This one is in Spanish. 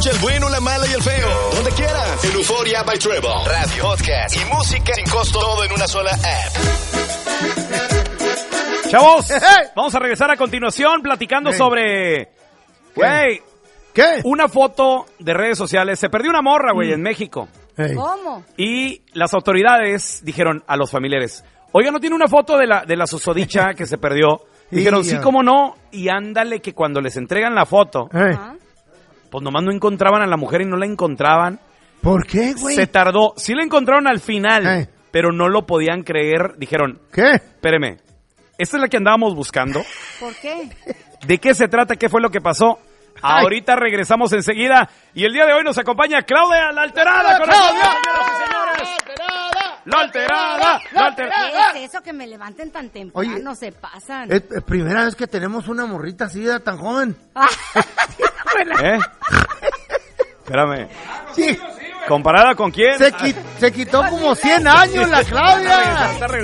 Escucha el bueno, la mala y el feo. Donde quieras. En Euphoria by Trevor. Radio, podcast y música sin costo. Todo en una sola app. Chavos, vamos a regresar a continuación platicando sobre... Güey, ¿qué? Una foto de redes sociales. Se perdió una morra, güey, en México. ¿Cómo? Y las autoridades dijeron a los familiares, oiga, ¿no tiene una foto de la susodicha que se perdió? Dijeron, sí, cómo no. Y ándale que cuando les entregan la foto, pues nomás no encontraban a la mujer y no la encontraban. ¿Por qué, güey? Se tardó. Sí la encontraron al final, pero no lo podían creer. Dijeron, ¿qué? Espéreme, ¿esta es la que andábamos buscando? ¿Por qué? ¿De qué se trata? ¿Qué fue lo que pasó? Ahorita regresamos enseguida. Y el día de hoy nos acompaña Claudia, la alterada. Con nosotros, señoras y señores. La alterada. ¿Qué es eso que me levanten tan temprano? Oye, se pasan. Es primera vez que tenemos una morrita así de tan joven. Espérame. Sí. ¿Comparada con quién? Se quitó como 100 años la Claudia. Está regresando.